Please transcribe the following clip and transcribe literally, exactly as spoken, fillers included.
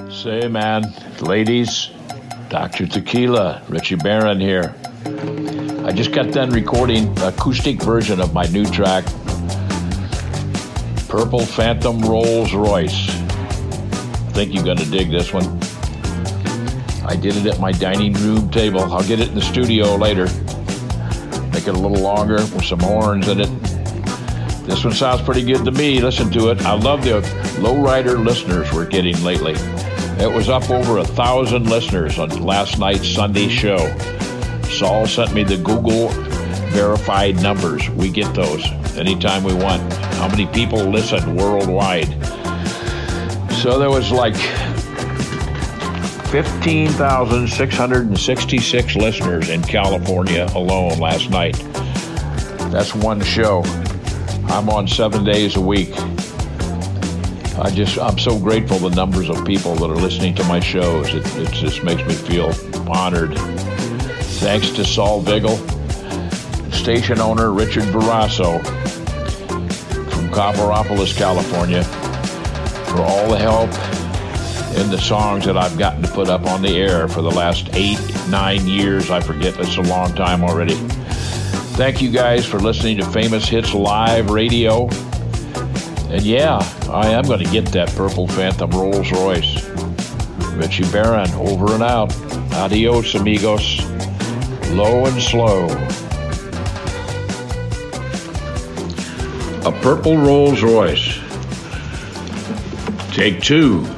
Say, man, ladies, Doctor Tequila, Richie Barron here. I just got done recording an acoustic version of my new track, Purple Phantom Rolls Royce. I think you're going to dig this one. I did it at my dining room table. I'll get it in the studio later. Make it a little longer with some horns in it. This one sounds pretty good to me. Listen to it. I love the lowrider listeners we're getting lately. It was up over a thousand listeners on last night's Sunday show. Saul sent me the Google verified numbers. We get those anytime we want. How many people listen worldwide? So there was like fifteen thousand six hundred sixty-six listeners in California alone last night. That's one show. I'm on seven days a week. I just, I'm so grateful the numbers of people that are listening to my shows. It, it just makes me feel honored. Thanks to Saul Vigil, station owner Richard Barrasso from Copperopolis, California, for all the help in the songs that I've gotten to put up on the air for the last eight, nine years. I forget, it's a long time already. Thank you guys for listening to Famous Hits Live Radio. And yeah, I am going to get that Purple Phantom Rolls Royce. Richie Barron, over and out. Adios, amigos. Low and slow. A Purple Rolls Royce. Take two.